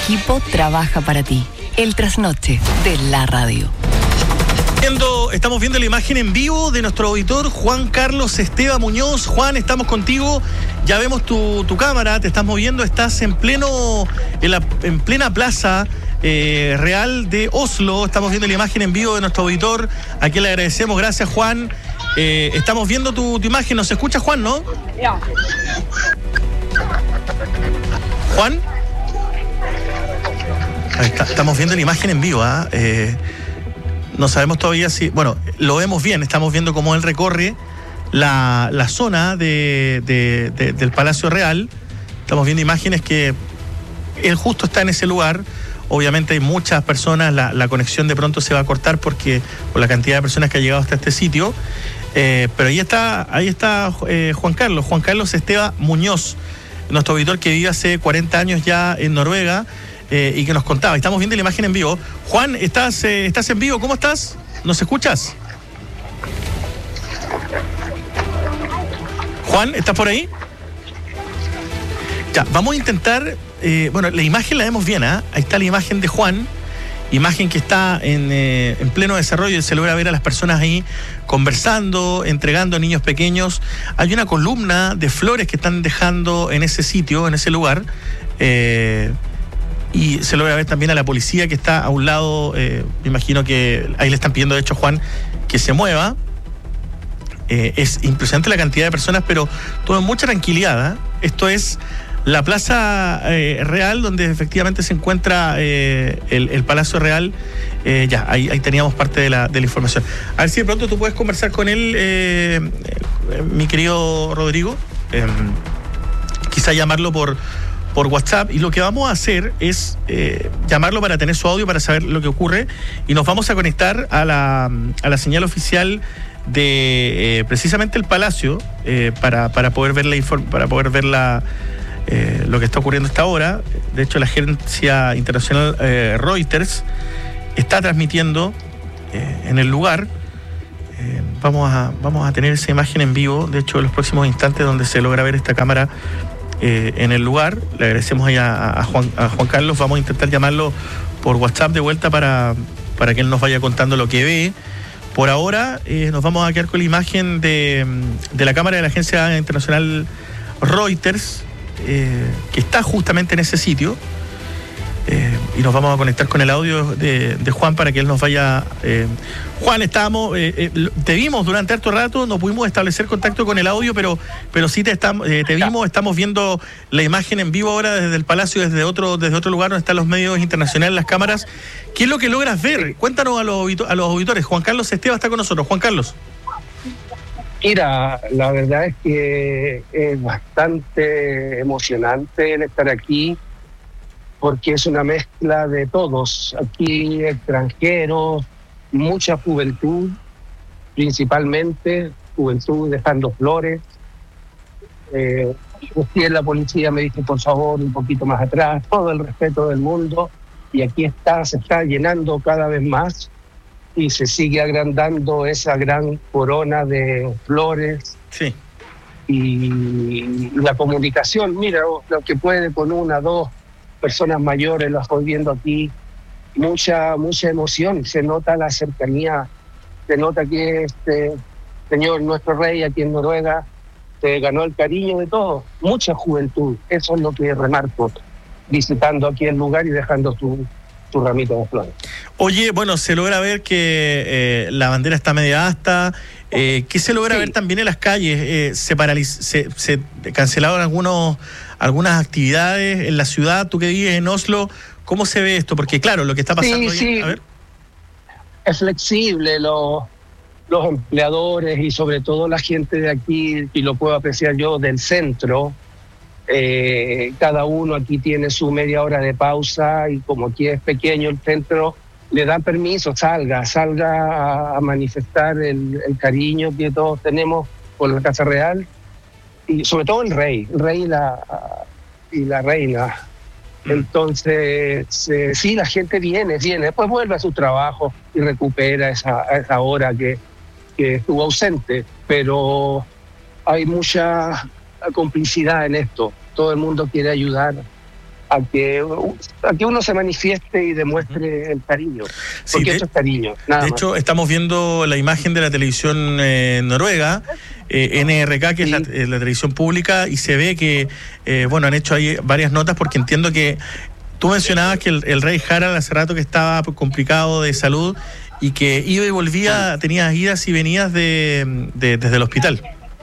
equipo trabaja para ti. El trasnoche de la radio. Estamos viendo la imagen en vivo de nuestro auditor Juan Carlos Esteban Muñoz. Juan, estamos contigo. Ya vemos tu cámara, te estás moviendo, estás en plena plaza real de Oslo. Estamos viendo la imagen en vivo de nuestro auditor, a quien le agradecemos. Gracias, Juan. Estamos viendo tu imagen. ¿Nos escucha, Juan, no? Ya. ¿Juan? Ahí está, estamos viendo la imagen en vivo, no sabemos todavía si... Bueno, lo vemos bien, estamos viendo cómo él recorre la zona del Palacio Real. Estamos viendo imágenes que él justo está en ese lugar. Obviamente hay muchas personas, la conexión de pronto se va a cortar por la cantidad de personas que ha llegado hasta este sitio. Pero ahí está Juan Carlos Esteban Muñoz, nuestro auditor que vive hace 40 años ya en Noruega. Y que nos contaba, estamos viendo la imagen en vivo. Juan, ¿estás en vivo? ¿Cómo estás? ¿Nos escuchas? Juan, ¿estás por ahí? Ya, vamos a intentar, bueno, la imagen la vemos bien, Ahí está la imagen de Juan, imagen que está en pleno desarrollo, se logra ver a las personas ahí conversando, entregando a niños pequeños. Hay una columna de flores que están dejando en ese sitio, en ese lugar, y se logra ver también a la policía que está a un lado. Me imagino que ahí le están pidiendo, de hecho, Juan, que se mueva. Es impresionante la cantidad de personas, pero todo en mucha tranquilidad. Esto es la Plaza Real, donde efectivamente se encuentra el Palacio Real. Ya, ahí teníamos parte de la información. A ver si de pronto tú puedes conversar con él, mi querido Rodrigo. Quizá llamarlo por WhatsApp, y lo que vamos a hacer es llamarlo para tener su audio, para saber lo que ocurre, y nos vamos a conectar a la señal oficial de precisamente el Palacio para poder ver lo que está ocurriendo a esta hora. De hecho, la agencia internacional Reuters está transmitiendo en el lugar. Vamos a tener esa imagen en vivo, de hecho, en los próximos instantes, donde se logra ver esta cámara en el lugar. Le agradecemos ahí a Juan Carlos. Vamos a intentar llamarlo por WhatsApp de vuelta para que él nos vaya contando lo que ve. Por ahora nos vamos a quedar con la imagen de la cámara de la agencia internacional Reuters, que está justamente en ese sitio, y nos vamos a conectar con el audio de Juan para que él nos vaya... Juan, te vimos durante harto rato, no pudimos establecer contacto con el audio, pero sí te vimos. Estamos viendo la imagen en vivo ahora desde el Palacio, desde otro lugar donde están los medios internacionales, las cámaras. ¿Qué es lo que logras ver? Cuéntanos a los auditores. Juan Carlos Esteban está con nosotros. Juan Carlos. Mira, la verdad es que es bastante emocionante el estar aquí, porque es una mezcla de todos. Aquí extranjeros, mucha juventud, principalmente juventud dejando flores. Usted, la policía me dice, por favor, un poquito más atrás, todo el respeto del mundo, y aquí se está llenando cada vez más y se sigue agrandando esa gran corona de flores. Sí. Y la comunicación, mira, lo que puede con 1, 2 personas mayores, lo estoy viendo aquí, mucha emoción, se nota la cercanía, se nota que este señor, nuestro rey aquí en Noruega, se ganó el cariño de todos, mucha juventud. Eso es lo que remarco, visitando aquí el lugar y dejando tu ramito de flores. Oye, bueno, se logra ver que la bandera está media asta. ¿Qué se logra ver también en las calles? Se cancelaron algunas actividades en la ciudad. Tú que vives en Oslo, ¿cómo se ve esto? Porque claro, lo que está pasando hoy, a ver. Es flexible, los empleadores y sobre todo la gente de aquí, y lo puedo apreciar yo, del centro. Cada uno aquí tiene su media hora de pausa, y como aquí es pequeño el centro, le dan permiso, salga a manifestar el cariño que todos tenemos por la Casa Real, y sobre todo el rey y la reina. Entonces, sí, la gente viene, después vuelve a su trabajo y recupera esa hora que estuvo ausente, pero hay mucha complicidad en esto. Todo el mundo quiere ayudar a que uno se manifieste y demuestre el cariño, porque eso es cariño, nada de más. hecho, estamos viendo la imagen de la televisión noruega, NRK, que es la televisión pública, y se ve que, han hecho ahí varias notas, porque entiendo que tú mencionabas que el rey Harald hace rato que estaba complicado de salud y que iba y volvía, tenía idas y venidas desde el hospital.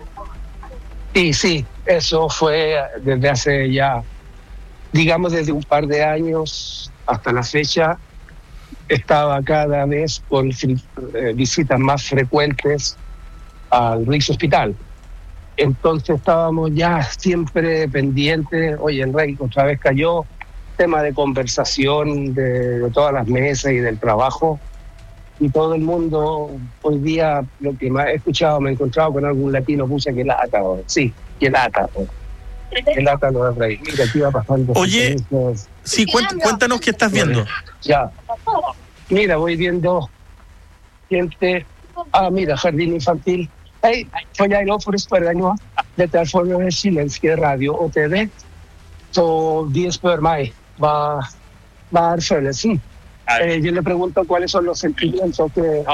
Sí, eso fue desde hace ya, digamos, desde un par de años hasta la fecha. Estaba cada vez con visitas más frecuentes al Rikshospital. Entonces estábamos ya siempre pendientes. Oye, el rey otra vez cayó. Tema de conversación de todas las mesas y del trabajo. Y todo el mundo, hoy día, lo que más he escuchado, me he encontrado con algún latino, puse que lata. Sí, que lata. Que lata lo del rey. Mira, aquí va pasando. Oye, sí, cuéntanos qué estás viendo. Ya. Mira, voy viendo gente. Mira, jardín infantil. Hey, får jag lov för att spöra nu? Detta är från den chilenska radio och TV. Så de spör mig, vad är födelsen? Yo le pregunto cuáles son los sentimientos que...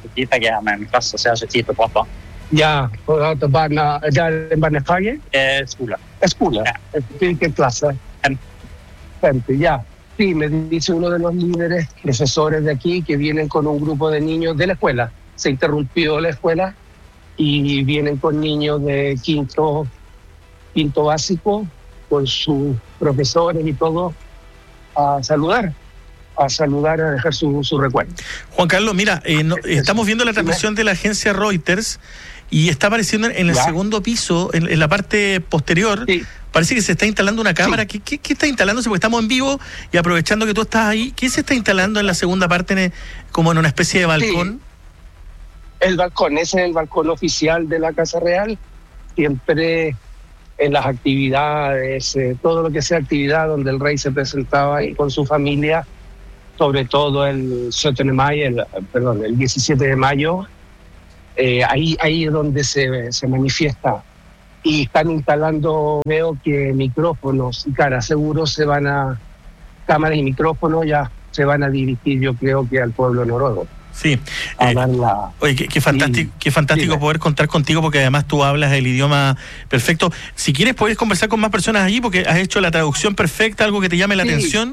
Ja, barnefagge? Skola. ¿Qué clase? Femte, ya. Sí, me dice uno de los líderes, profesores de aquí, que vienen con un grupo de niños de la escuela. Se interrumpió la escuela y vienen con niños de quinto básico, con sus profesores y todo, a saludar, a dejar su recuerdo. Juan Carlos, mira, estamos viendo la transmisión de la agencia Reuters y está apareciendo en el segundo piso, en la parte posterior. Sí. Parece que se está instalando una cámara. Sí. ¿Qué está instalándose? Porque estamos en vivo y aprovechando que tú estás ahí, ¿qué se está instalando en la segunda parte, como en una especie de balcón? Sí. El balcón, ese es el balcón oficial de la Casa Real. Siempre en las actividades, todo lo que sea actividad donde el rey se presentaba ahí con su familia, sobre todo el 17 de mayo, ahí es donde se manifiesta. Y están instalando, veo que micrófonos y cara, seguro cámaras y micrófonos ya se van a dirigir, yo creo que al pueblo noruego. Sí. Oye, qué fantástico poder contar contigo, porque además tú hablas el idioma perfecto. Si quieres puedes conversar con más personas allí, porque has hecho la traducción perfecta, algo que te llame la atención.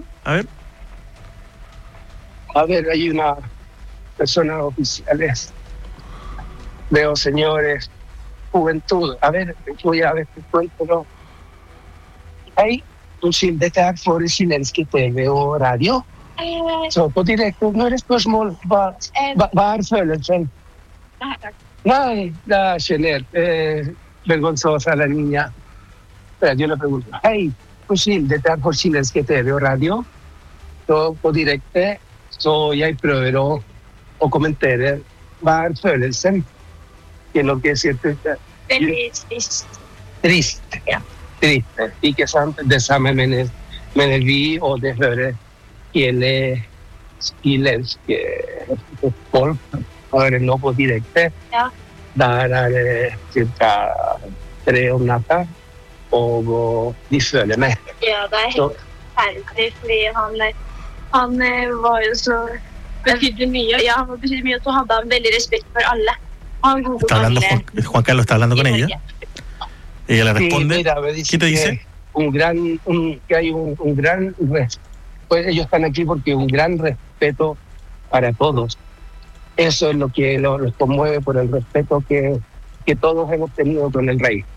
A ver, hay una persona oficiales. Veo señores, juventud. A ver, voy a ver qué cuento. Hay un detta är för chilensk TV och radio. Så på direkt, nu är det spörsmål, vad är födelsen? Nej, la Chanel, vergonzosa la niña. Pero yo le pregunto, hey, detta är för chilensk TV och radio. Så på direkt, så jeg prøver å kommentere hva er følelsen. Que lo que siento trist. Ja. Triste. Ikke sant? Det samme mener vi, og det hører hele chilenske folk hører nå på direkte. Ja. Der er det ca. 3 om natta, og de føler meg. Ja, det er helt ferdig, fordi han var jo så betydde mye. Ja, han betydde mye, så hadde han veldig respekt for alle. Juan Carlos está hablando con ella. Ella le responde. Sí, mira, me dice ¿Qué te dice? Que hay un gran pues ellos están aquí porque un gran respeto para todos. Eso es lo que los conmueve, por el respeto que todos hemos tenido con el rey.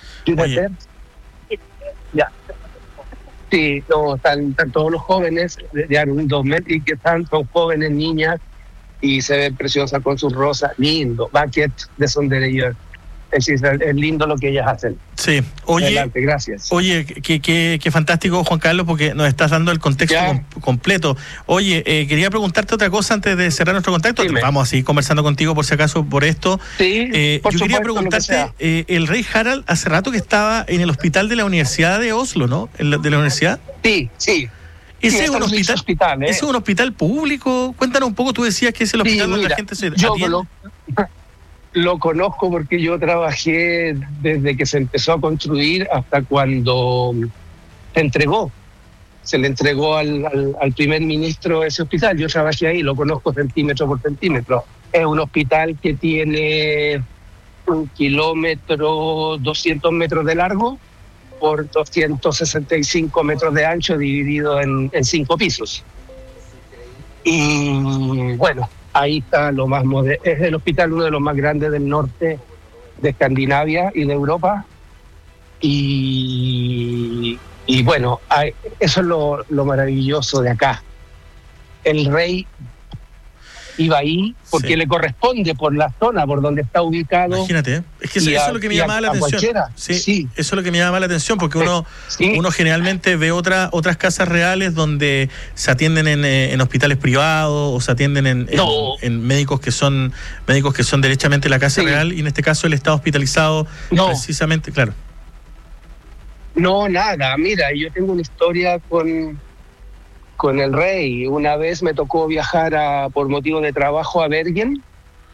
Ya. Sí, están todos los jóvenes de Arun 2000 y que son jóvenes, niñas, y se ven preciosas con sus rosas, lindo, bucket de sonderillo. Es lindo lo que ellas hacen. Sí, oye, adelante, gracias. Oye, qué fantástico, Juan Carlos, porque nos estás dando el contexto completo. Oye, quería preguntarte otra cosa antes de cerrar nuestro contacto. Dime. Vamos a seguir conversando contigo por si acaso por esto. Sí, por yo supuesto, quería preguntarte, el rey Harald hace rato que estaba en el hospital de la Universidad de Oslo, ¿no? ¿De la universidad? Sí. ¿Ese es un hospital? ¿Es un hospital público? Cuéntanos un poco, tú decías que es el hospital donde la gente se atiende. Lo conozco porque yo trabajé desde que se empezó a construir hasta cuando se entregó. se le entregó al primer ministro ese hospital. Yo trabajé ahí, lo conozco centímetro por centímetro. Es un hospital que tiene 1 kilómetro 200 metros de largo por 265 metros de ancho, dividido en 5 pisos. Y bueno, ahí está lo más moderno. Es el hospital uno de los más grandes del norte de Escandinavia y de Europa. Y bueno, eso es lo maravilloso de acá. El rey iba ahí porque le corresponde por la zona por donde está ubicado. Imagínate, es que eso es lo que me llamaba la atención. Sí, eso es lo que me llama la atención, porque uno generalmente ve otras casas reales donde se atienden en hospitales privados o se atienden en médicos que son derechamente la casa real, y en este caso él está hospitalizado precisamente, claro. No, nada. Mira, yo tengo una historia con el rey. Una vez me tocó viajar por motivo de trabajo a Bergen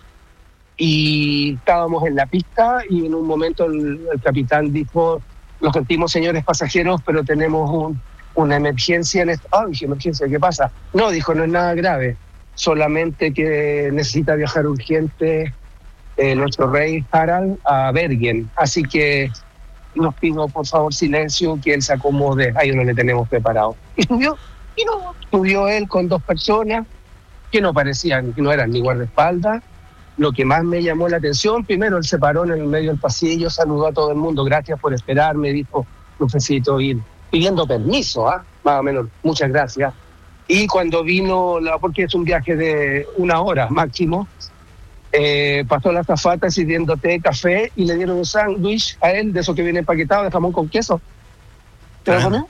y estábamos en la pista y en un momento el capitán dijo: lo sentimos, señores pasajeros, pero tenemos una emergencia en esto. Dije, ¿emergencia? ¿Qué pasa? No, dijo, no es nada grave, solamente que necesita viajar urgente nuestro rey Harald a Bergen, así que nos pido por favor silencio, que él se acomode, ahí no le tenemos preparado. Y subió él con 2 personas que no parecían, que no eran ni guardaespaldas. Lo que más me llamó la atención, primero él se paró en el medio del pasillo, saludó a todo el mundo, gracias por esperarme, dijo, necesito ir, pidiendo permiso, más o menos, muchas gracias. Y cuando vino, porque es un viaje de 1 hora máximo, pasó la azafata sirviendo té, café, y le dieron un sándwich a él, de esos que viene empaquetado, de jamón con queso. ¿Te lo comió?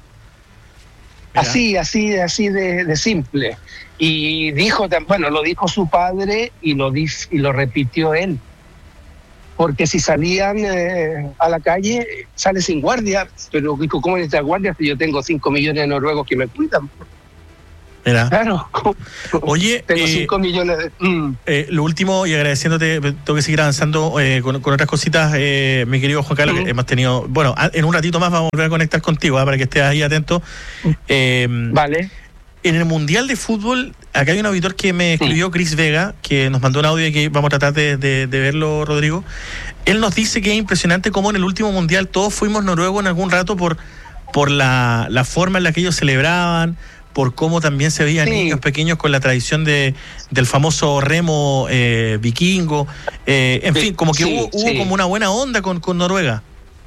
Así de simple. Y dijo, bueno, lo dijo su padre y lo repitió él. Porque si salían a la calle, sale sin guardia. Pero dijo, ¿cómo necesitas guardia si yo tengo 5 millones de noruegos que me cuidan? Mira. Claro. Oye, tengo 5 millones de... lo último, y agradeciéndote, tengo que seguir avanzando con otras cositas, mi querido Juan Carlos, que hemos tenido, bueno, en un ratito más vamos a volver a conectar contigo, para que estés ahí atento. Vale. En el Mundial de Fútbol, acá hay un auditor que me escribió, Chris Vega, que nos mandó un audio y que vamos a tratar de verlo, Rodrigo. Él nos dice que es impresionante cómo en el último Mundial todos fuimos noruegos en algún rato por la forma en la que ellos celebraban, por cómo también se veían niños pequeños con la tradición del famoso remo vikingo. En fin, como que hubo como una buena onda con Noruega.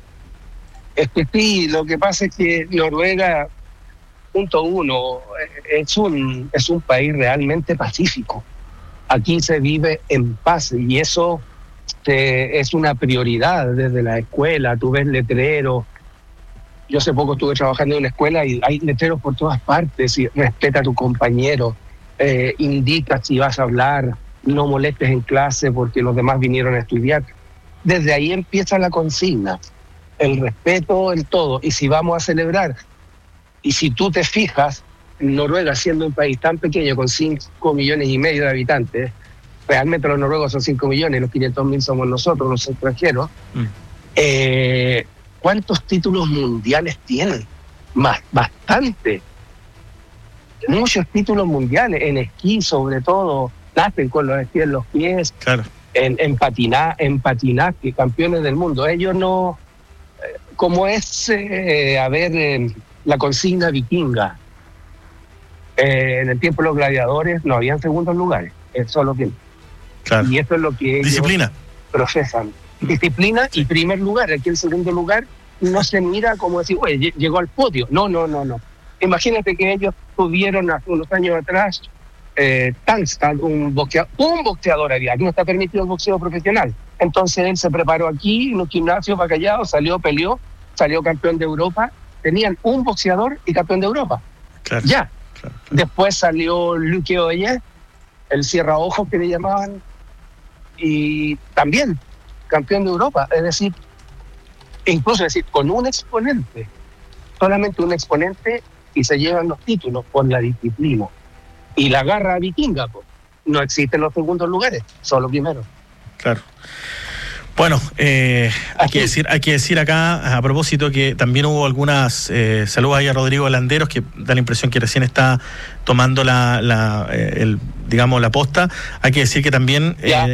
Es que sí, lo que pasa es que Noruega, punto uno, es un país realmente pacífico. Aquí se vive en paz y eso es una prioridad desde la escuela. Tú ves letreros. Yo hace poco estuve trabajando en una escuela y hay letreros por todas partes. Y respeta a tu compañero, indica si vas a hablar, no molestes en clase porque los demás vinieron a estudiar. Desde ahí empieza la consigna, el respeto en todo. Y si vamos a celebrar, y si tú te fijas, Noruega, siendo un país tan pequeño con 5,5 millones de habitantes, realmente los noruegos son 5 millones, los 500.000 somos nosotros, los extranjeros. ¿Cuántos títulos mundiales tienen? Bastante. Muchos títulos mundiales, en esquí sobre todo, nacen con los esquís en los pies, claro. en patinaje, campeones del mundo. Ellos no, como es, la consigna vikinga, en el tiempo de los gladiadores no habían segundos lugares, solo que. Claro. Y eso es lo que ellos disciplina procesan. Disciplina y primer lugar. Aquí el segundo lugar no se mira como decir, oye, llegó al podio. No. Imagínate que ellos tuvieron hace unos años atrás Tangstad, un boxeador había. Aquí no está permitido el boxeo profesional. Entonces él se preparó aquí en un gimnasio para Callao, peleó, salió campeón de Europa. Tenían un boxeador y campeón de Europa. Claro. Ya. Claro. Después salió Luque Oye, el cierra ojos que le llamaban, y también campeón de Europa. Es decir, con un exponente, solamente un exponente, y se llevan los títulos por la disciplina. Y la garra vikinga, no existen los segundos lugares, solo primeros. Claro. Bueno, hay que decir acá, a propósito, que también hubo algunas, saludos ahí a Rodrigo Landeros, que da la impresión que recién está tomando la posta. Hay que decir que también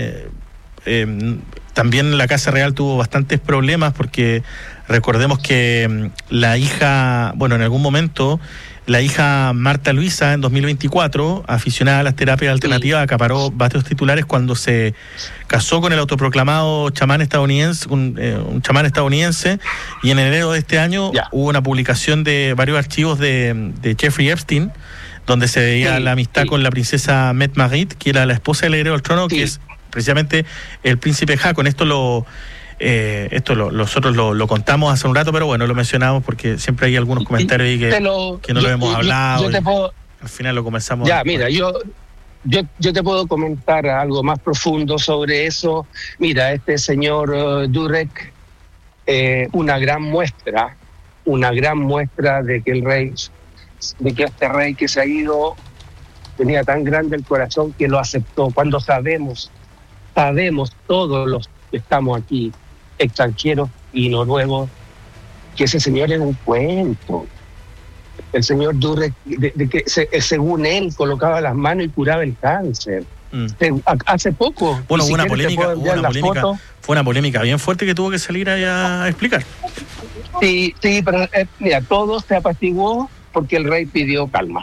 también la Casa Real tuvo bastantes problemas, porque recordemos que la hija, en algún momento, la hija Marta Luisa, en 2024, aficionada a las terapias alternativas, acaparó varios titulares cuando se casó con el autoproclamado chamán estadounidense, un chamán estadounidense, y en enero de este año hubo una publicación de varios archivos de Jeffrey Epstein, donde se veía la amistad con la princesa Mette-Marit, que era la esposa del heredero al trono, que es precisamente el príncipe Haakon. Nosotros lo contamos hace un rato, pero bueno, lo mencionamos porque siempre hay algunos comentarios ahí que no lo hemos hablado. Al final lo comenzamos. Mira, yo te puedo comentar algo más profundo sobre eso. Mira, este señor Durek, una gran muestra de que este rey que se ha ido tenía tan grande el corazón que lo aceptó. Cuando sabemos todos los que estamos aquí, extranjeros y noruegos, que ese señor era un cuento. El señor Durek, de que según él colocaba las manos y curaba el cáncer. Hace poco. Bueno, fue una polémica bien fuerte que tuvo que salir a explicar. Sí, pero mira, todo se apaciguó porque el rey pidió calma.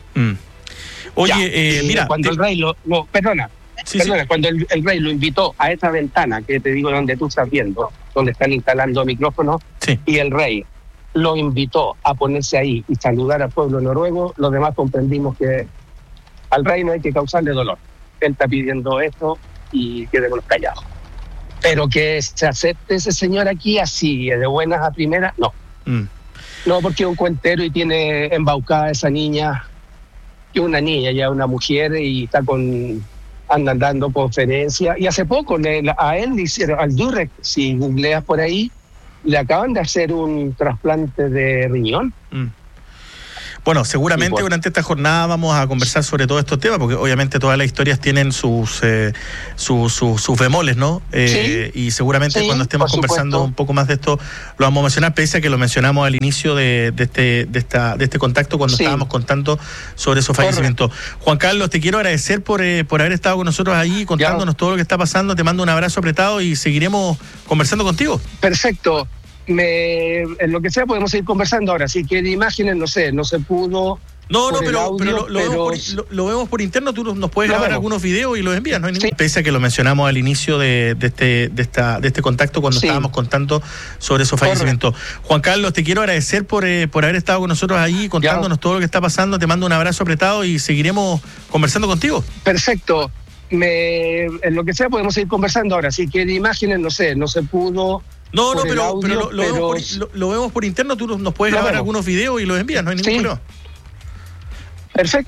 Oye, mira, cuando el rey cuando el rey lo invitó a esa ventana que te digo donde tú estás viendo, donde están instalando micrófonos, y el rey lo invitó a ponerse ahí y saludar al pueblo noruego, los demás comprendimos que al rey no hay que causarle dolor. Él está pidiendo esto y quedémonos callados. Pero que se acepte ese señor aquí así, de buenas a primeras, no. No, porque es un cuentero y tiene embaucada a esa niña, que una niña, ya una mujer, y andan dando conferencias. Y hace poco a él le hicieron, al Durek, si googleas por ahí, le acaban de hacer un trasplante de riñón. Bueno, seguramente durante esta jornada vamos a conversar sobre todos estos temas, porque obviamente todas las historias tienen sus bemoles, ¿no? Y seguramente cuando estemos conversando un poco más de esto lo vamos a mencionar, pese a que lo mencionamos al inicio de este contacto cuando estábamos contando sobre esos fallecimientos. Juan Carlos, te quiero agradecer por haber estado con nosotros ahí contándonos todo lo que está pasando. Te mando un abrazo apretado y seguiremos conversando contigo. Perfecto. En lo que sea podemos seguir conversando ahora. Si quiere imágenes, no se pudo. Pero lo vemos por interno. Tú nos puedes grabar algunos videos y los envías, no hay ningún... Pese a que lo mencionamos al inicio de este contacto cuando estábamos contando sobre esos fallecimientos. Juan Carlos, te quiero agradecer por haber estado con nosotros ahí contándonos todo lo que está pasando. Te mando un abrazo apretado y seguiremos conversando contigo. Perfecto. En lo que sea podemos seguir conversando ahora. Si quiere imágenes, no se pudo. Pero lo vemos por interno. Tú nos puedes grabar algunos videos y los envías, no hay ningún problema. Perfecto.